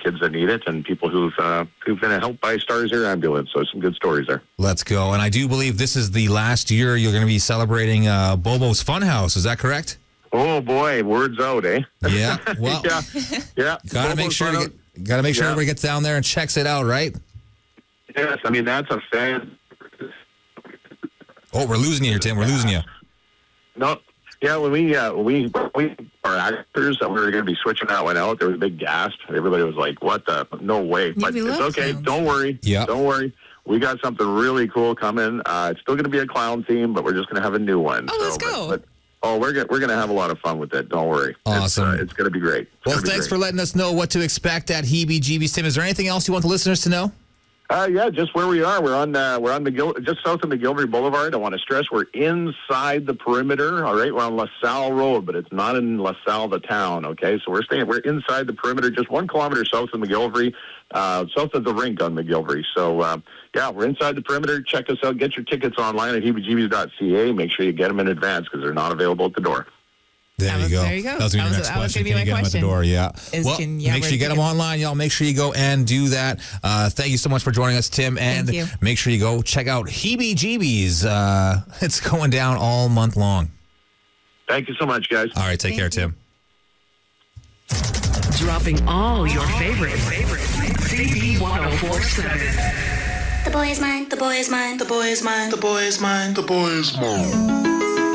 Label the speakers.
Speaker 1: kids that need it and people who've been helped by Stars Air Ambulance. So some good stories there.
Speaker 2: Let's go. And I do believe this is the last year you're going to be celebrating Bobo's Funhouse. Is that correct?
Speaker 1: Oh boy, words out, eh?
Speaker 2: Yeah. Well,
Speaker 1: yeah.
Speaker 2: Gotta make sure everybody gets down there and checks it out, right?
Speaker 1: Yes, I mean that's a fan.
Speaker 2: Oh, we're losing you here, Tim. We're losing you.
Speaker 1: No. Yeah, when we our actors that we were going to be switching that one out, there was a big gasp. Everybody was like, "What the? No way!" But it's okay.
Speaker 3: Clowns.
Speaker 1: Don't worry.
Speaker 2: Yeah.
Speaker 1: Don't worry. We got something really cool coming. It's still going to be a clown theme, but we're just going to have a new one.
Speaker 3: Oh, let's go.
Speaker 1: We're going to have a lot of fun with it. Don't worry.
Speaker 2: Awesome.
Speaker 1: It's going to be great.
Speaker 2: Well, thanks for letting us know what to expect at Heebie-Jeebies, Tim. Is there anything else you want the listeners to know?
Speaker 1: Yeah, just where we are. We're on just south of McGilvery Boulevard. I want to stress we're inside the perimeter. All right, we're on LaSalle Road, but it's not in LaSalle, the town. Okay, so we're inside the perimeter, just 1 kilometer south of McGilvery, south of the rink on McGilvery. So we're inside the perimeter. Check us out. Get your tickets online at heebiejeebies.ca. Make sure you get them in advance because they're not available at the door.
Speaker 2: There you go.
Speaker 3: There you go.
Speaker 2: That was going to be the next question.
Speaker 3: Can you get them at the
Speaker 2: door? Yeah.
Speaker 3: Make
Speaker 2: sure you get them online, y'all. Make sure you go and do that. Thank you so much for joining us, Tim. And make sure you go check out Heebie-Jeebies. It's going down all month long.
Speaker 1: Thank you so much, guys.
Speaker 2: All right. Take care, Tim.
Speaker 4: Dropping all your favorites. CB 104.7.
Speaker 5: The boy is mine. The boy is mine.
Speaker 6: The boy is mine. The boy is mine. The boy is mine.